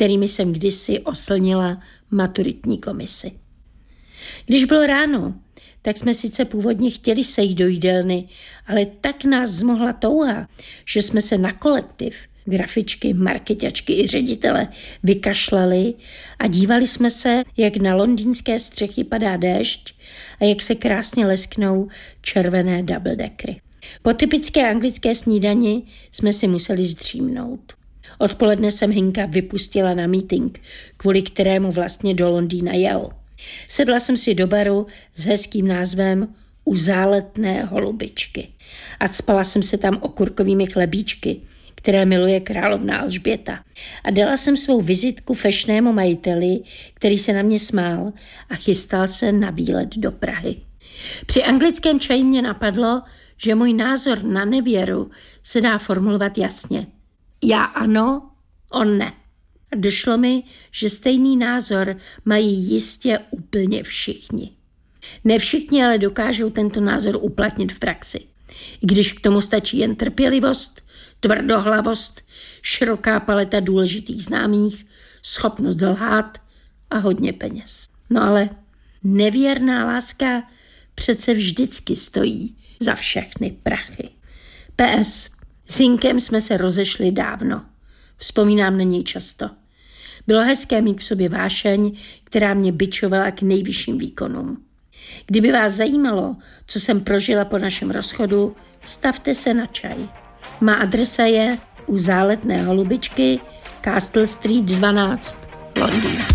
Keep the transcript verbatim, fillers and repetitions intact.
kterými jsem kdysi oslnila maturitní komisi. Když bylo ráno, tak jsme sice původně chtěli sejít do jídelny, ale tak nás zmohla touha, že jsme se na kolektiv, grafičky, marketačky i ředitele vykašlali a dívali jsme se, jak na londýnské střechy padá déšť a jak se krásně lesknou červené double-deckery. Po typické anglické snídani jsme si museli zdřímnout. Odpoledne jsem Hinka vypustila na meeting, kvůli kterému vlastně do Londýna jel. Sedla jsem si do baru s hezkým názvem U záletné holubičky a cpala jsem se tam okurkovými chlebíčky, které miluje královna Alžběta. A dala jsem svou vizitku fešnému majiteli, který se na mě smál a chystal se na výlet do Prahy. Při anglickém čaji mě napadlo, že můj názor na nevěru se dá formulovat jasně. Já ano, on ne. A došlo mi, že stejný názor mají jistě úplně všichni. Ne všichni ale dokážou tento názor uplatnit v praxi. I když k tomu stačí jen trpělivost, tvrdohlavost, široká paleta důležitých známých, schopnost lhát a hodně peněz. No ale nevěrná láska přece vždycky stojí za všechny prachy. P S. S Hinkem jsme se rozešli dávno. Vzpomínám na něj často. Bylo hezké mít v sobě vášeň, která mě bičovala k nejvyšším výkonům. Kdyby vás zajímalo, co jsem prožila po našem rozchodu, stavte se na čaj. Má adresa je U záletné holubičky, Castle Street dvanáct, Londýn.